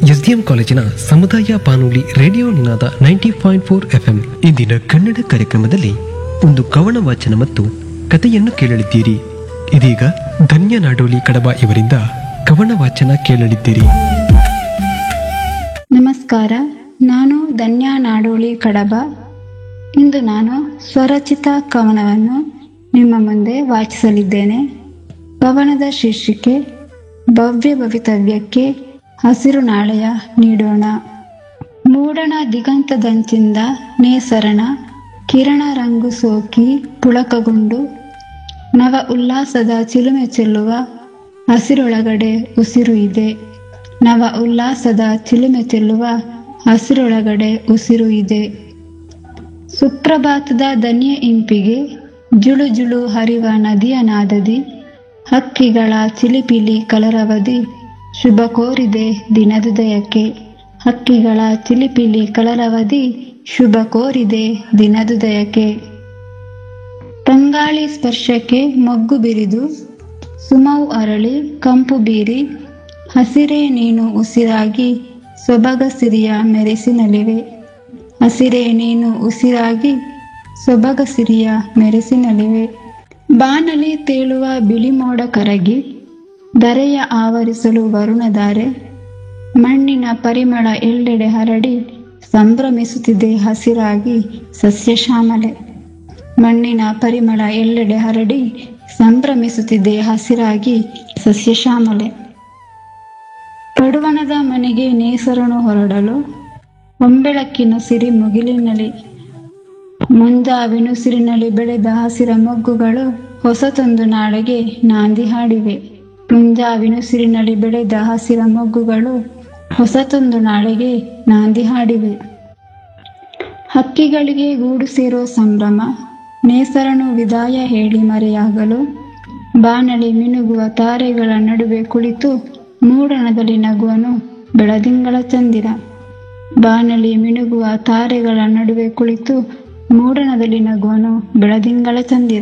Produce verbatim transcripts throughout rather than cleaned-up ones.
SDM ಕಾಲೇಜಿನ ಸಮುದಾಯ ಬಾನುಲಿ ರೇಡಿಯೋ ನಿನಾದ ನೈಂಟಿ ಪಾಯಿಂಟ್ ಫೋರ್ ಎಫ್ಎಂ ಇಂದಿನ ಕನ್ನಡ ಕಾರ್ಯಕ್ರಮದಲ್ಲಿ ಒಂದು ಕವನ ವಾಚನ ಮತ್ತು ಕಥೆಯನ್ನು ಕೇಳಲಿದ್ದೀರಿ. ಇದೀಗ ಧನ್ಯ ನಾಡೋಲಿ ಕಡಬ ಇವರಿಂದ ಕವನ ವಾಚನ ಕೇಳಲಿದ್ದೀರಿ. ನಮಸ್ಕಾರ, ನಾನು ಧನ್ಯ ನಾಡೋಲಿ ಕಡಬ. ಇಂದು ನಾನು ಸ್ವರಚಿತ ಕವನವನ್ನು ನಿಮ್ಮ ಮುಂದೆ ವಾಚಿಸಲಿದ್ದೇನೆ. ಕವನದ ಶೀರ್ಷಿಕೆ ಭವ್ಯ ಭವಿತವ್ಯಕ್ಕೆ ಹಸಿರು ನಾಳೆಯ ನೀಡೋಣ. ಮೂಡಣ ದಿಗಂತದಂಚಿಂದ ನೇಸರಣ ಕಿರಣ ರಂಗು ಸೋಕಿ ಪುಳಕಗೊಂಡು ನವ ಉಲ್ಲಾಸದ ಚಿಲುಮೆ ಚೆಲ್ಲುವ ಹಸಿರೊಳಗಡೆ ಉಸಿರು ಇದೆ. ನವ ಉಲ್ಲಾಸದ ಚಿಲುಮೆ ಚೆಲ್ಲುವ ಹಸಿರೊಳಗಡೆ ಉಸಿರು ಇದೆ. ಸುಪ್ರಭಾತದ ದನಿಯ ಇಂಪಿಗೆ ಜುಳು ಜುಳು ಹರಿವ ನದಿಯ ನಾದದಿ ಹಕ್ಕಿಗಳ ಚಿಲಿಪಿಲಿ ಕಲರವದಿ ಶುಭ ಕೋರಿದೆ ದಿನದುದಯಕ್ಕೆ. ಹಕ್ಕಿಗಳ ಚಿಲಿಪಿಲಿ ಕಲರವದಿ ಶುಭ ಕೋರಿದೆ ದಿನದುದಯಕ್ಕೆ. ತಂಗಾಳಿ ಸ್ಪರ್ಶಕ್ಕೆ ಮೊಗ್ಗು ಬಿರಿದು ಸುಮವು ಅರಳಿ ಕಂಪು ಬೀರಿ ಹಸಿರೇ ನೀನು ಉಸಿರಾಗಿ ಸೊಬಗ ಸಿರಿಯ ಮೆರೆಸಿನಲಿವೆ. ಹಸಿರೇ ನೀನು ಉಸಿರಾಗಿ ಸೊಬಗ ಸಿರಿಯ ಮೆರೆಸಿನಲಿವೆ. ಬಾನಲಿ ತೇಳುವ ಬಿಳಿ ಮೋಡ ಕರಗಿ ಧರೆಯ ಆವರಿಸಲು ವರುಣಧಾರೆ ಮಣ್ಣಿನ ಪರಿಮಳ ಎಲ್ಲೆಡೆ ಹರಡಿ ಸಂಭ್ರಮಿಸುತ್ತಿದೆ ಹಸಿರಾಗಿ ಸಸ್ಯಶ್ಯಾಮಲೆ. ಮಣ್ಣಿನ ಪರಿಮಳ ಎಲ್ಲೆಡೆ ಹರಡಿ ಸಂಭ್ರಮಿಸುತ್ತಿದೆ ಹಸಿರಾಗಿ ಸಸ್ಯಶ್ಯಾಮಲೆ. ಪಡುವಣದ ಮನೆಗೆ ನೇಸರನು ಹೊರಡಲು ಒಂಬೆಳಕಿನ ಸಿರಿ ಮುಗಿಲಿನಲ್ಲಿ ಮುಂಜಾವಿನುಸಿರಿನಲ್ಲಿ ಬೆಳೆದ ಹಸಿರ ಮೊಗ್ಗುಗಳು ಹೊಸತೊಂದು ನಾಳೆಗೆ ನಾಂದಿ ಹಾಡಿವೆ. ಮುಂಜಾವಿನುಸಿರಿನಲ್ಲಿ ಬೆಳೆದ ಹಸಿರ ಮೊಗ್ಗುಗಳು ಹೊಸತೊಂದು ನಾಳೆಗೆ ನಾಂದಿ ಹಾಡಿವೆ. ಹಕ್ಕಿಗಳಿಗೆ ಗೂಡು ಸೇರೋ ಸಂಭ್ರಮ ನೇಸರನು ವಿದಾಯ ಹೇಳಿ ಮರೆಯಾಗಲು ಬಾನಲಿ ಮಿನುಗುವ ತಾರೆಗಳ ನಡುವೆ ಕುಳಿತು ಮೂಡಣದಲ್ಲಿ ನಗುವನು ಬೆಳದಿಂಗಳ ಚಂದಿರ. ಬಾನಲಿ ಮಿನುಗುವ ತಾರೆಗಳ ನಡುವೆ ಕುಳಿತು ಮೂಡಣದಲ್ಲಿ ನಗುವನು ಬೆಳದಿಂಗಳ ಚಂದಿರ.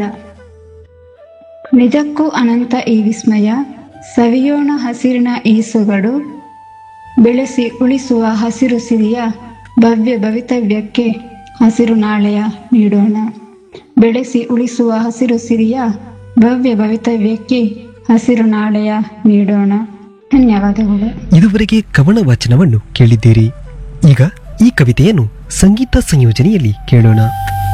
ನಿಜಕ್ಕೂ ಅನಂತ ಈ ವಿಸ್ಮಯ, ಸವಿಯೋಣ ಹಸಿರಿನ ಈ ಸೊಗಡು. ಬೆಳೆಸಿ ಉಳಿಸುವ ಹಸಿರು ಸಿರಿಯ ಭವ್ಯ ಭವಿತವ್ಯಕ್ಕೆ ಹಸಿರು ನಾಳೆಯ ನೀಡೋಣ. ಬೆಳೆಸಿ ಉಳಿಸುವ ಹಸಿರು ಸಿರಿಯ ಭವ್ಯ ಭವಿತವ್ಯಕ್ಕೆ ಹಸಿರು ನಾಳೆಯ ನೀಡೋಣ. ಧನ್ಯವಾದಗಳು. ಇದುವರೆಗೆ ಕವನ ವಾಚನವನ್ನು ಕೇಳಿದ್ದೀರಿ. ಈಗ ಈ ಕವಿತೆಯನ್ನು ಸಂಗೀತ ಸಂಯೋಜನೆಯಲ್ಲಿ ಕೇಳೋಣ.